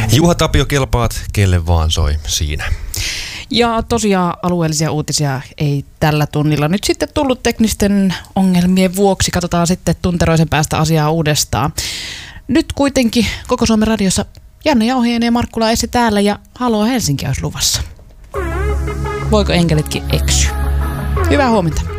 Juha Tapio kelpaat, kelle vaan soi siinä. Ja tosiaan alueellisia uutisia ei tällä tunnilla nyt sitten tullut teknisten ongelmien vuoksi. Katsotaan sitten tunteroisen päästä asiaa uudestaan. Nyt kuitenkin koko Suomen radiossa Janne Jauhiainen ja Markkula Essi täällä ja Haloo Helsinki olisi luvassa. Voiko enkelitkin eksyä? Hyvää huomenta.